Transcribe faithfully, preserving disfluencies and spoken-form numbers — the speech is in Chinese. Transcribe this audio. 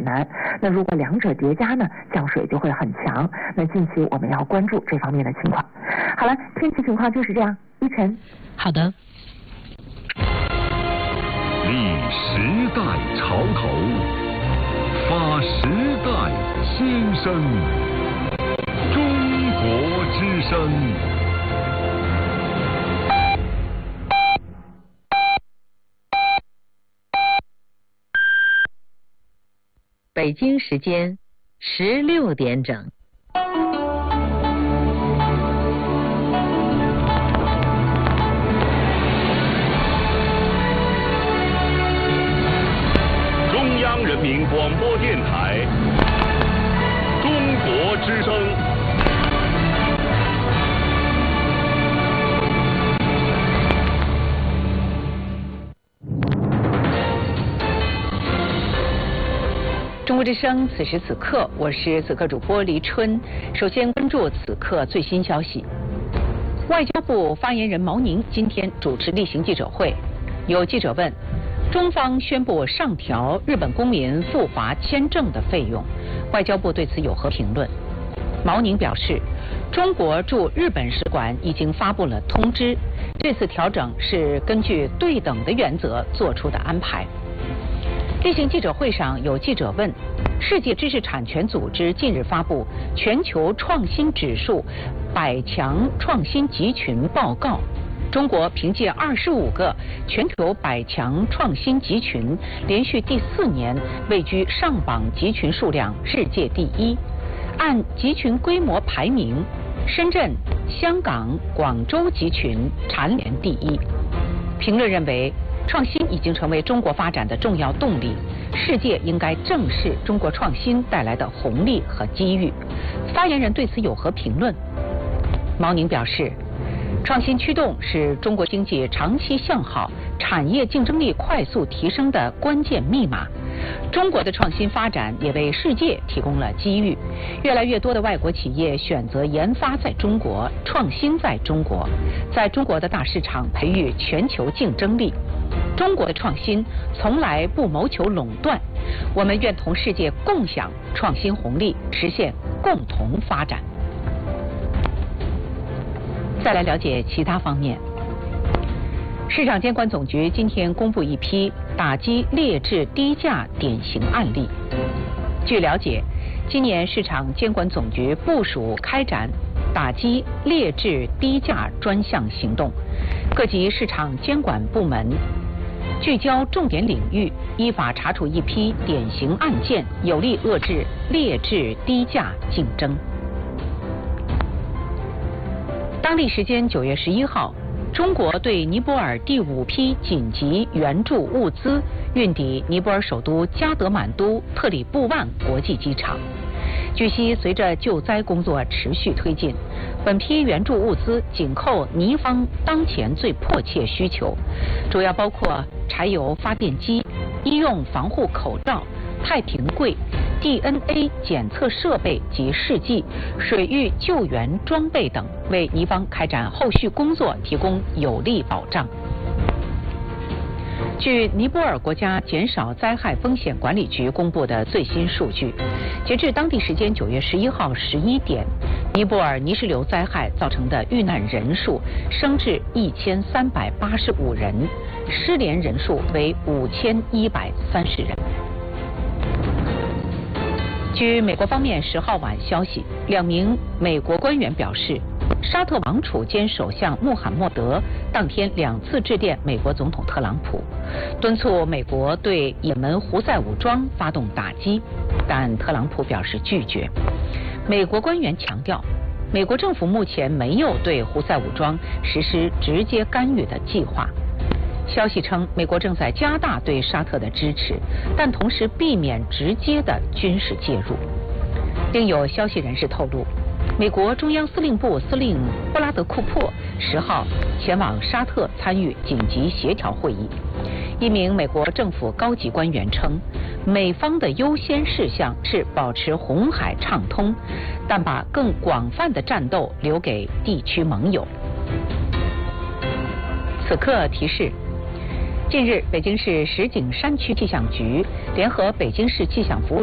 南。那如果两者叠加呢，降水就会很强。那近期我们要关注这方面的情况。好了，天气情况就是这样。依晨， 好的。 立时代潮头，发时代新声，中国之声。 北京时间十六点整。 中央人民广播电台，中国之声。 中国之声，此时此刻，我是此刻主播黎春。首先关注此刻最新消息。外交部发言人毛宁今天主持例行记者会，有记者问，中方宣布上调日本公民赴华签证的费用，外交部对此有何评论？毛宁表示，中国驻日本使馆已经发布了通知，这次调整是根据对等的原则做出的安排。例行记者会上有记者问，世界知识产权组织近日发布全球创新指数百强创新集群报告，中国凭借二十五个全球百强创新集群，连续第四年位居上榜集群数量世界第一。按集群规模排名，深圳、香港、广州集群蝉联第一。评论认为，创新已经成为中国发展的重要动力，世界应该正视中国创新带来的红利和机遇。发言人对此有何评论？毛宁表示，创新驱动是中国经济长期向好、产业竞争力快速提升的关键密码。中国的创新发展也为世界提供了机遇，越来越多的外国企业选择研发在中国、创新在中国，在中国的大市场培育全球竞争力。中国的创新从来不谋求垄断，我们愿同世界共享创新红利，实现共同发展。再来了解其他方面。市场监管总局今天公布一批打击劣质低价典型案例。据了解，今年市场监管总局部署开展打击劣质低价专项行动，各级市场监管部门聚焦重点领域，依法查处一批典型案件，有力遏制劣质低价竞争。当地时间九月十一号，中国对尼泊尔第五批紧急援助物资运抵尼泊尔首都加德满都特里布万国际机场。据悉，随着救灾工作持续推进，本批援助物资紧扣尼方当前最迫切需求，主要包括柴油发电机、医用防护口罩、太平柜、D N A 检测设备及试剂、水域救援装备等，为尼方开展后续工作提供有力保障。据尼泊尔国家减少灾害风险管理局公布的最新数据，截至当地时间九月十一号十一点，尼泊尔泥石流灾害造成的遇难人数升至一千三百八十五人，失联人数为五千一百三十人。据美国方面十号晚消息，两名美国官员表示，沙特王储兼首相穆罕默德当天两次致电美国总统特朗普，敦促美国对也门胡塞武装发动打击，但特朗普表示拒绝。美国官员强调，美国政府目前没有对胡塞武装实施直接干预的计划。消息称，美国正在加大对沙特的支持，但同时避免直接的军事介入。另有消息人士透露，美国中央司令部司令布拉德库珀十号前往沙特参与紧急协调会议。一名美国政府高级官员称，美方的优先事项是保持红海畅通，但把更广泛的战斗留给地区盟友。此刻提示。近日，北京市石景山区气象局联合北京市气象服务